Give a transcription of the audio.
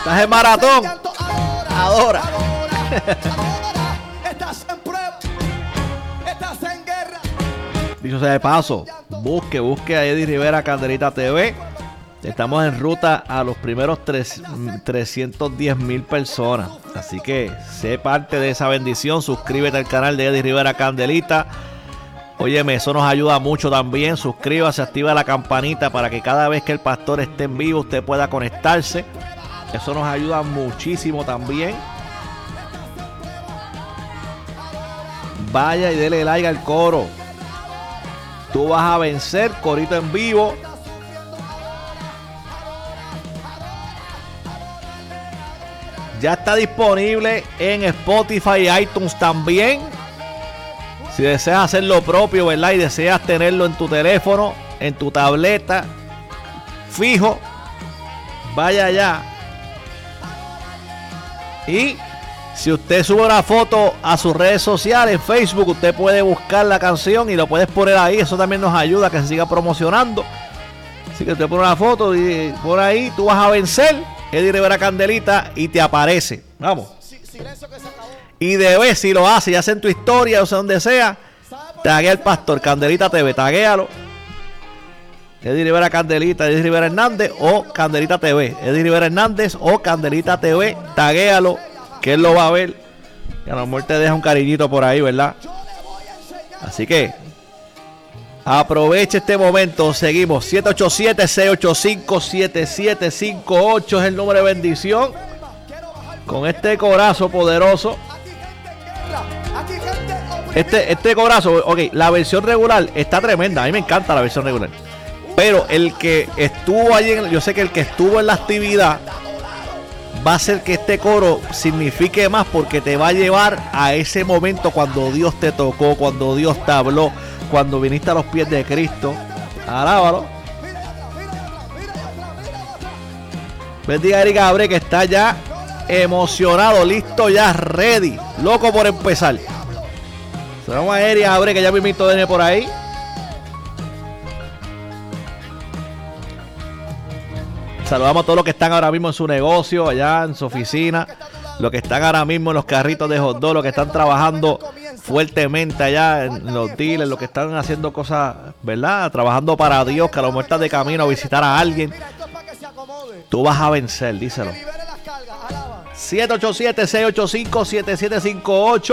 Estás en maratón. Ahora. Dicho sea de paso, busque a Eddie Rivera Candelita TV. Estamos en ruta a los primeros 310,000 personas. Así que sé parte de esa bendición. Suscríbete al canal de Eddie Rivera Candelita. Óyeme, eso nos ayuda mucho también. Suscríbase, activa la campanita para que cada vez que el pastor esté en vivo usted pueda conectarse. Eso nos ayuda muchísimo también. Vaya y dele like al coro. Tú vas a vencer, corito en vivo. Ya está disponible en Spotify y iTunes también. Si deseas hacer lo propio, ¿verdad? Y deseas tenerlo en tu teléfono, en tu tableta, fijo, vaya allá. Y si usted sube una foto a sus redes sociales, en Facebook, usted puede buscar la canción y lo puedes poner ahí. Eso también nos ayuda a que se siga promocionando. Así que usted pone una foto y por ahí tú vas a vencer, Eddie Rivera Candelita, y te aparece. Vamos. Y debes, si lo hace, ya sea en tu historia, o sea, donde sea, taguea al pastor Candelita TV, taguéalo. Eddie Rivera Candelita, Eddie Rivera Hernández o Candelita TV. Eddie Rivera Hernández o Candelita TV, taguéalo, que él lo va a ver. Y a lo mejor te deja un cariñito por ahí, ¿verdad? Así que aproveche este momento. Seguimos. 787-685-7758 es el número de bendición. Con este corazo poderoso. Este corazo, ok, la versión regular está tremenda. A mí me encanta la versión regular. Pero el que estuvo allí, yo sé que el que estuvo en la actividad va a hacer que este coro signifique más, porque te va a llevar a ese momento cuando Dios te tocó, cuando Dios te habló, cuando viniste a los pies de Cristo. Alábalo. Bendiga a Eric Abre, que está ya emocionado, listo, ya ready, loco por empezar. Saludamos a Eric Abre, que ya me invito viene por ahí. Saludamos a todos los que están ahora mismo en su negocio, allá en su oficina, los que están ahora mismo en los carritos de hot dog, los que están trabajando fuertemente allá en los dealers, los que están haciendo cosas, ¿verdad? Trabajando para Dios, que a lo mejor estás de camino a visitar a alguien. Tú vas a vencer, díselo. 787-685-7758.